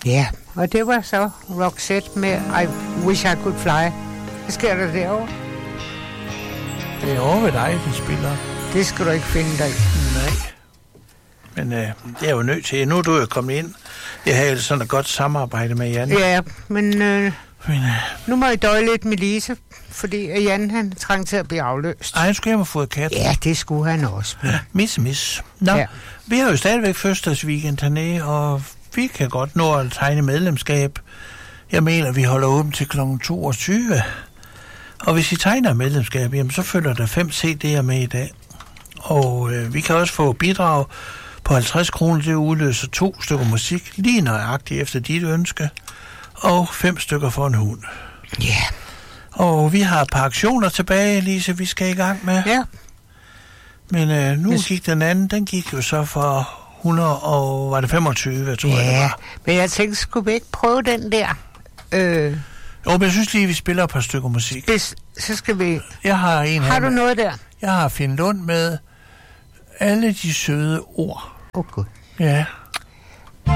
Ja, og det var så Roxette med I Wish I Could Fly. Hvad sker der derovre? Det er over ved dig, de spiller. Det skal du ikke finde dig i. Nej. Men det er jo nødt til. Nu er du jo kommet ind. Jeg har jo sådan et godt samarbejde med Jan. Ja, men nu må jeg døje lidt med Lise, fordi Jan han trængte til at blive afløst. Ej, han skulle hjem og få et kat. Ja, det skulle han også. Ja, miss. Nå, ja. Vi har jo stadigvæk fødselsdagsweekend hernede, og vi kan godt nå at tegne medlemskab. Jeg mener, vi holder åbent til kl. 22. Og hvis I tegner medlemskab, jamen, så følger der 5 CD'er med i dag. Og vi kan også få bidrag på 50 kroner. Det udløser 2 stykker musik, lige nøjagtigt efter dit ønske. Og 5 stykker for en hund. Ja. Yeah. Og vi har et par aktioner tilbage, Lise, vi skal i gang med. Ja. Men nu gik den anden, den gik jo så for 100 og var det 25, tror jeg det var. Men jeg tænkte, skulle vi ikke prøve den der? Jo, men jeg synes lige, vi spiller et par stykker musik. Så skal vi... Jeg har en Har du noget der? Jeg har Finn Lund med Alle de søde ord. Okay. Ja.